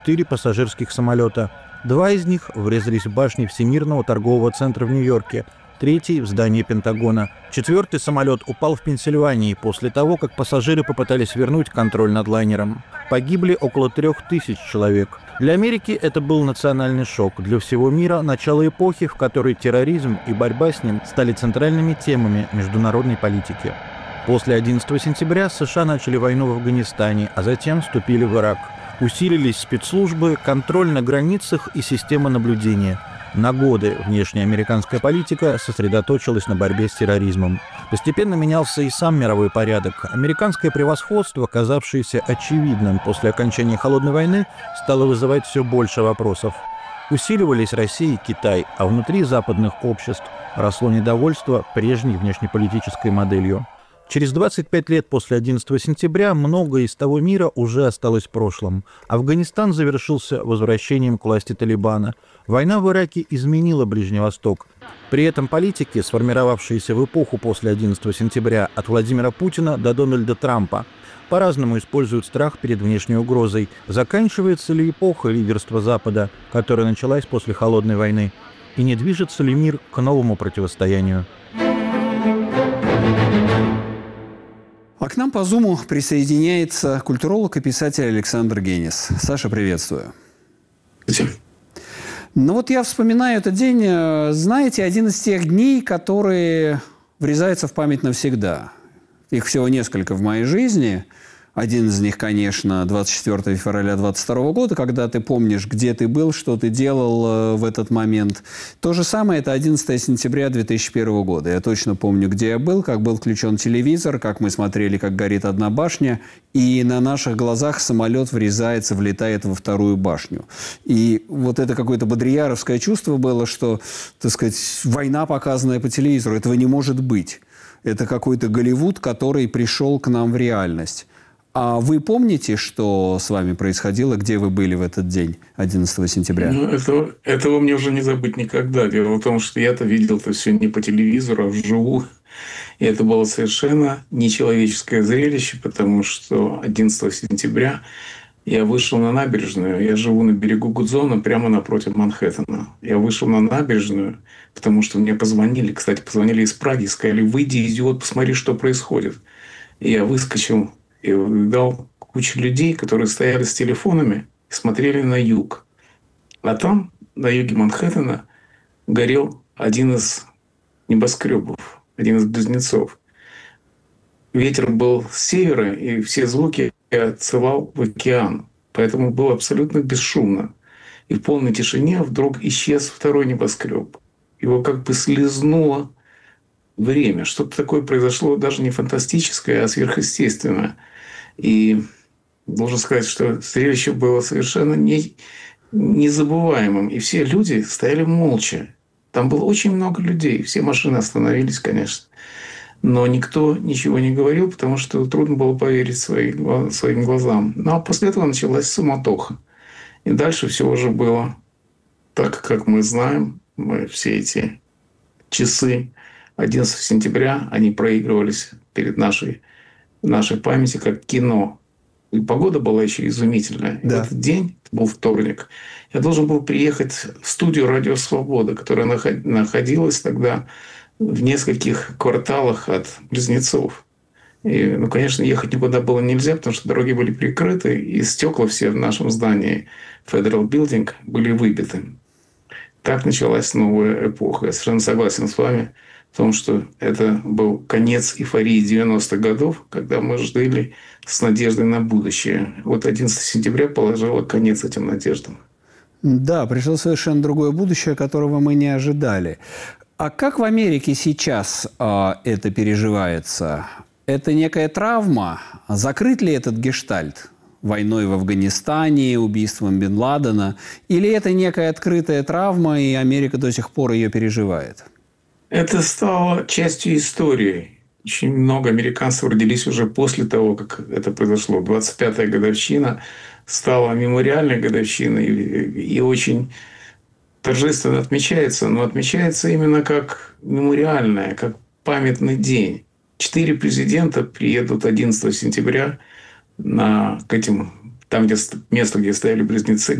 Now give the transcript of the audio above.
4 пассажирских самолета. 2 из них врезались в башни Всемирного торгового центра в Нью-Йорке, 3 – в здание Пентагона. 4-й самолет упал в Пенсильвании после того, как пассажиры попытались вернуть контроль над лайнером. Погибли около 3000 человек. Для Америки это был национальный шок. Для всего мира – начало эпохи, в которой терроризм и борьба с ним стали центральными темами международной политики. После 11 сентября США начали войну в Афганистане, а затем вступили в Ирак. Усилились спецслужбы, контроль на границах и система наблюдения. На годы внешняя американская политика сосредоточилась на борьбе с терроризмом. Постепенно менялся и сам мировой порядок. Американское превосходство, казавшееся очевидным после окончания Холодной войны, стало вызывать все больше вопросов. Усиливались Россия и Китай, а внутри западных обществ росло недовольство прежней внешнеполитической моделью. Через 25 лет после 11 сентября многое из того мира уже осталось в прошлом. Афганистан завершился возвращением к власти Талибана. Война в Ираке изменила Ближний Восток. При этом политики, сформировавшиеся в эпоху после 11 сентября от Владимира Путина до Дональда Трампа, по-разному используют страх перед внешней угрозой. Заканчивается ли эпоха лидерства Запада, которая началась после Холодной войны? И не движется ли мир к новому противостоянию? А к нам по Зуму присоединяется культуролог и писатель Александр Генис. Саша, приветствую. Спасибо. Ну вот я вспоминаю этот день, знаете, один из тех дней, которые врезаются в память навсегда. Их всего несколько в моей жизни. Один из них, конечно, 24 февраля 22 года, когда ты помнишь, где ты был, что ты делал в этот момент. То же самое – это 11 сентября 2001 года. Я точно помню, где я был, как был включен телевизор, как мы смотрели, как горит одна башня, и на наших глазах самолет врезается, влетает во вторую башню. И вот это какое-то бодрияровское чувство было, что, так сказать, война, показанная по телевизору, этого не может быть. Это какой-то Голливуд, который пришел к нам в реальность. А вы помните, что с вами происходило, где вы были в этот день, 11 сентября? Ну, этого мне уже не забыть никогда. Дело в том, что я-то видел это все не по телевизору, а вживую. И это было совершенно нечеловеческое зрелище, потому что 11 сентября я вышел на набережную. Я живу на берегу Гудзона, прямо напротив Манхэттена. Я вышел на набережную, потому что мне позвонили. Кстати, позвонили из Праги, сказали: выйди, идиот, посмотри, что происходит. И я выскочил и увидал кучу людей, которые стояли с телефонами и смотрели на юг. А там, на юге Манхэттена, горел один из небоскребов, один из близнецов. Ветер был с севера, и все звуки я отсылал в океан. Поэтому было абсолютно бесшумно. И в полной тишине вдруг исчез второй небоскреб. Его как бы слезнуло время. Что-то такое произошло даже не фантастическое, а сверхъестественное. И должен сказать, что зрелище было совершенно незабываемым. И все люди стояли молча. Там было очень много людей. Все машины остановились, конечно. Но никто ничего не говорил, потому что трудно было поверить своим глазам. Ну а после этого началась суматоха. И дальше все уже было так, как мы знаем. Мы все эти часы 11 сентября, они проигрывались перед нашей памяти как кино. И погода была еще изумительная. Да. И в этот день, это был вторник, я должен был приехать в студию «Радио Свобода», которая находилась тогда в нескольких кварталах от Близнецов. И, конечно, ехать никуда было нельзя, потому что дороги были прикрыты, и стекла все в нашем здании Federal Building были выбиты. Так началась новая эпоха. Я совершенно согласен с вами в том, что это был конец эйфории 90-х годов, когда мы жили с надеждой на будущее. Вот 11 сентября положило конец этим надеждам. Да, пришло совершенно другое будущее, которого мы не ожидали. А как в Америке сейчас это переживается? Это некая травма? Закрыт ли этот гештальт? Войной в Афганистане, убийством Бен Ладена? Или это некая открытая травма, и Америка до сих пор ее переживает? Это стало частью истории. Очень много американцев родились уже после того, как это произошло. 25-я годовщина стала мемориальной годовщиной и очень торжественно отмечается, но отмечается именно как мемориальная, как памятный день. 4 президента приедут 11 сентября к этим там, где место, где стояли близнецы,